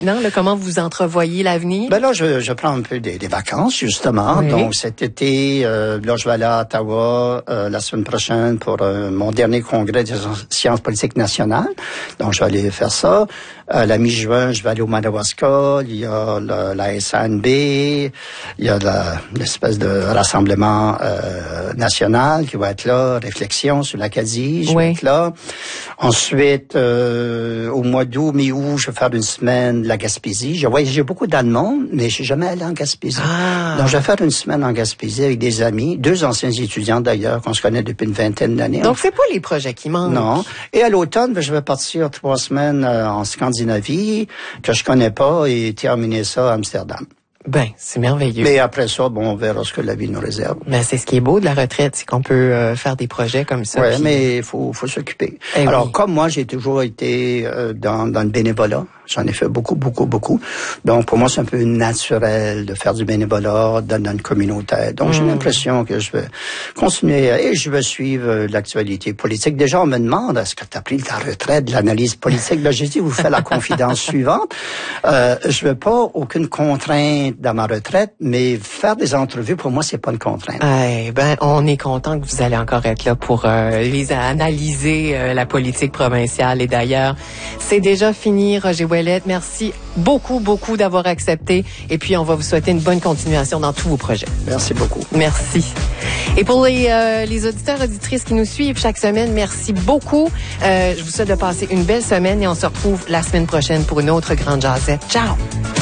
Non, là, comment vous entrevoyez l'avenir? Ben là, je prends un peu des vacances, justement. Oui. Donc, cet été, là, je vais aller à Ottawa la semaine prochaine pour mon dernier congrès des sciences politiques nationales. Donc, je vais aller faire ça. La mi-juin, je vais aller au Madawaska. Il y a la SANB. Il y a l'espèce de rassemblement national qui va être là. Réflexion sur l'Acadie, je vais être là. Ensuite, au mois d'août, mi-août, je vais faire une semaine la Gaspésie. J'ai voyagé beaucoup dans le monde, mais je suis jamais allé en Gaspésie. Donc, je vais faire une semaine en Gaspésie avec des amis, 2 anciens étudiants d'ailleurs, qu'on se connaît depuis une vingtaine d'années. Donc, c'est pas les projets qui manquent. Non. Et à l'automne, je vais partir 3 semaines en Scandinavie, que je connais pas, et terminer ça à Amsterdam. Ben, c'est merveilleux. Mais après ça, bon, on verra ce que la vie nous réserve. Ben, c'est ce qui est beau de la retraite, c'est qu'on peut faire des projets comme ça. Oui, mais il faut s'occuper. Alors, comme moi, j'ai toujours été dans le bénévolat. J'en ai fait beaucoup. Donc, pour moi, c'est un peu naturel de faire du bénévolat dans une communauté. Donc, j'ai l'impression que je vais continuer et je vais suivre l'actualité politique. Déjà, on me demande, est-ce que tu as pris ta retraite de l'analyse politique? Là, j'ai dit, vous faites la confidence suivante. Je veux pas aucune contrainte dans ma retraite, mais faire des entrevues, pour moi, c'est pas une contrainte. Ben, on est content que vous allez encore être là pour analyser la politique provinciale. Et d'ailleurs, c'est déjà fini, Roger Ouellet. Merci beaucoup d'avoir accepté. Et puis, on va vous souhaiter une bonne continuation dans tous vos projets. Merci beaucoup. Merci. Et pour les auditeurs, auditrices qui nous suivent chaque semaine, merci beaucoup. Je vous souhaite de passer une belle semaine et on se retrouve la semaine prochaine pour une autre grande jasette. Ciao!